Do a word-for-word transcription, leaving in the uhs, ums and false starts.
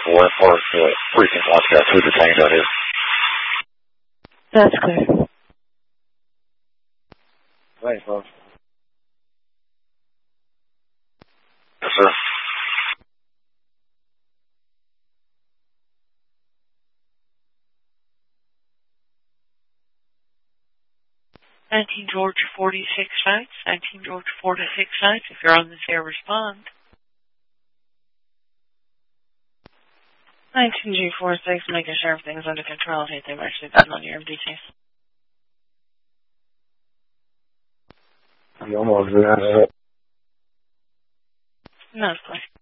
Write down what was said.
four, or uh, precinct wants that two detained, that is. That's clear. Right, folks. Yes, sir. nineteen George forty-six sites. nineteen George forty-six sites. If you're on this air, respond. nineteen G forty-six, making sure everything's under control. Hey, they've actually gotten on your M D T. You almost got it. No, it's clear.